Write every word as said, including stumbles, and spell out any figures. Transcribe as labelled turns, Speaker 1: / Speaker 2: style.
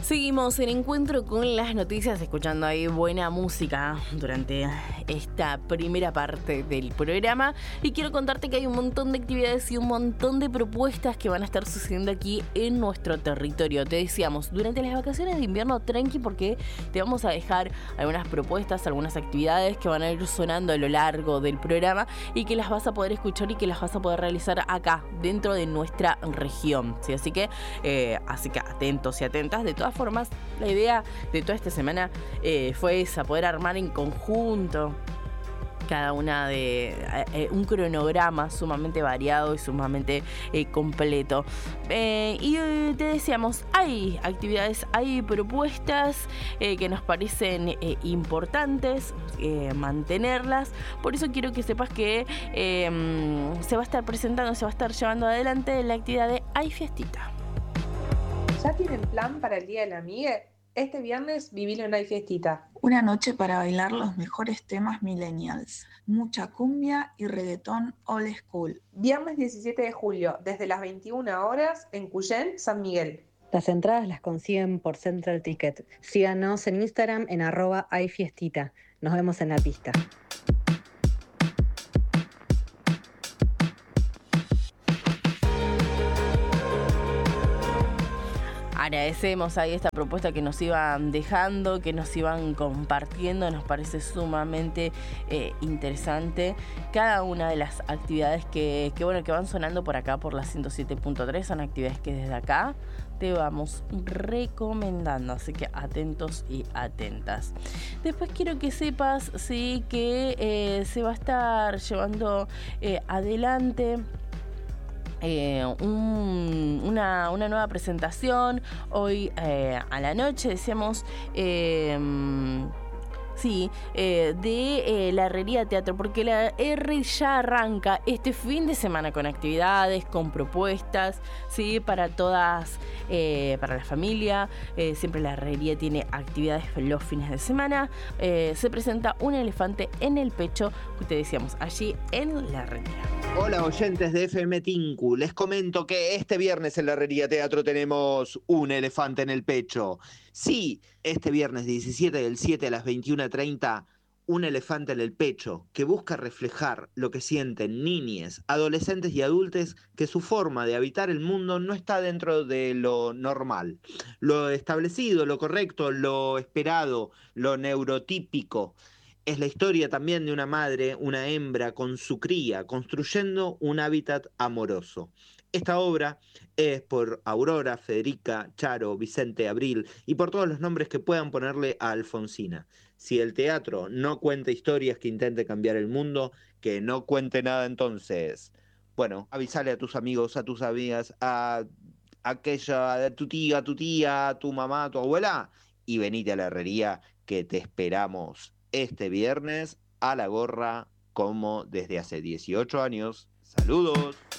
Speaker 1: Seguimos en encuentro con las noticias, escuchando ahí buena música durante esta primera parte del programa. Y quiero contarte que hay un montón de actividades y un montón de propuestas que van a estar sucediendo aquí en nuestro territorio. Te decíamos, durante las vacaciones de invierno, tranqui, porque te vamos a dejar algunas propuestas, algunas actividades que van a ir sonando a lo largo del programa y que las vas a poder escuchar y que las vas a poder realizar acá, dentro de nuestra región. ¿Sí? Así que, eh, así que atentos y atentas. De todas formas, la idea de toda esta semana eh, fue esa, poder armar en conjunto cada una de eh, un cronograma sumamente variado y sumamente eh, completo. Eh, y eh, te decíamos, hay actividades, hay propuestas eh, que nos parecen eh, importantes eh, mantenerlas. Por eso quiero que sepas que eh, se va a estar presentando, se va a estar llevando adelante la actividad de Hay Fiestita.
Speaker 2: ¿Ya tienen plan para el Día de la Amiga? Este viernes vivilo en Hay Fiestita.
Speaker 3: Una noche para bailar los mejores temas millennials. Mucha cumbia y reggaetón old school.
Speaker 2: Viernes diecisiete de julio, desde las veintiuna horas, en Cuyén, San Miguel.
Speaker 4: Las entradas las consiguen por Central Ticket. Síganos en Instagram en arroba hayfiestita. Nos vemos en la pista.
Speaker 1: Agradecemos ahí esta propuesta que nos iban dejando, que nos iban compartiendo, nos parece sumamente eh, interesante. Cada una de las actividades que, que, bueno, que van sonando por acá, por la ciento siete punto tres, son actividades que desde acá te vamos recomendando, así que atentos y atentas. Después quiero que sepas, sí, que eh, se va a estar llevando eh, adelante Eh, un, una, una nueva presentación hoy eh, a la noche, decíamos, eh, sí, eh, de eh, la Herrería Teatro, porque la R ya arranca este fin de semana con actividades, con propuestas, sí, para todas, eh, para la familia. Eh, siempre la Herrería tiene actividades los fines de semana. Eh, se presenta un elefante en el pecho, que te decíamos, allí en la Herrería.
Speaker 5: Hola oyentes de F M Tinku, les comento que este viernes en la Herrería Teatro tenemos un elefante en el pecho. Sí, este viernes diecisiete del siete a las veintiuna treinta, un elefante en el pecho que busca reflejar lo que sienten niñes, adolescentes y adultos, que su forma de habitar el mundo no está dentro de lo normal, lo establecido, lo correcto, lo esperado, lo neurotípico. Es la historia también de una madre, una hembra con su cría, construyendo un hábitat amoroso. Esta obra es por Aurora, Federica, Charo, Vicente, Abril y por todos los nombres que puedan ponerle a Alfonsina. Si el teatro no cuenta historias que intente cambiar el mundo, que no cuente nada entonces. Bueno, avísale a tus amigos, a tus amigas, a aquella, a tu tía, a tu tía, a tu mamá, a tu abuela, y venite a la herrería que te esperamos este viernes a la gorra, como desde hace dieciocho años. ¡Saludos!